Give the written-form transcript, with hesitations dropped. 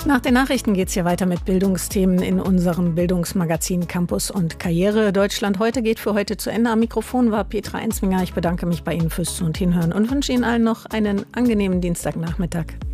Nach den Nachrichten geht es hier weiter mit Bildungsthemen in unserem Bildungsmagazin Campus und Karriere. Deutschland heute geht für heute zu Ende. Am Mikrofon war Petra Enzminger. Ich bedanke mich bei Ihnen fürs Zu- und Hinhören und wünsche Ihnen allen noch einen angenehmen Dienstagnachmittag.